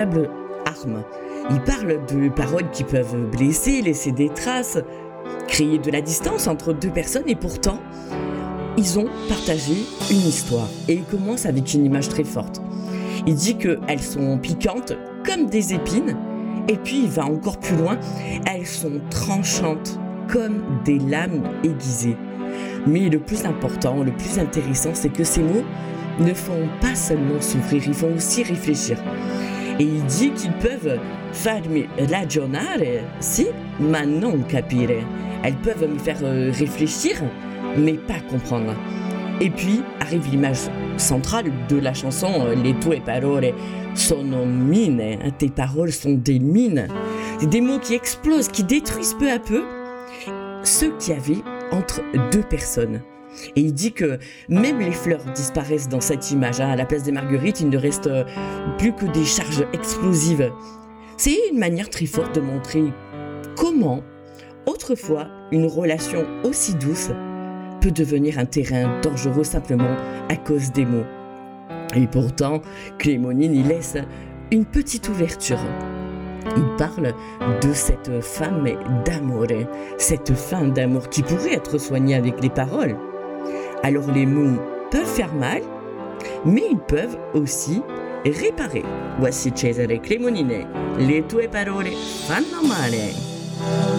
arme. Il parle de paroles qui peuvent blesser, laisser des traces, créer de la distance entre deux personnes et pourtant, ils ont partagé une histoire. Et il commence avec une image très forte. Il dit qu'elles sont piquantes comme des épines et puis il va encore plus loin, elles sont tranchantes comme des lames aiguisées. Mais le plus important, le plus intéressant, c'est que ces mots ne font pas seulement souffrir, ils font aussi réfléchir. Et il dit qu'ils peuvent farmi ragionare, si, ma non capire. Elles peuvent me faire réfléchir, mais pas comprendre. Et puis arrive l'image centrale de la chanson Les tue parole sono mine. Tes paroles sont des mines. Des mots qui explosent, qui détruisent peu à peu ce qu'il y avait entre deux personnes. Et il dit que même les fleurs disparaissent dans cette image. À la place des marguerites, il ne reste plus que des charges explosives. C'est une manière très forte de montrer comment, autrefois, une relation aussi douce peut devenir un terrain dangereux simplement à cause des mots. Et pourtant, Clémonine y laisse une petite ouverture. Il parle de cette femme d'amour, cette fin d'amour qui pourrait être soignée avec les paroles. Alors les mots peuvent faire mal, mais ils peuvent aussi réparer. Voici Cesare Cremonini, Le tue parole fanno male.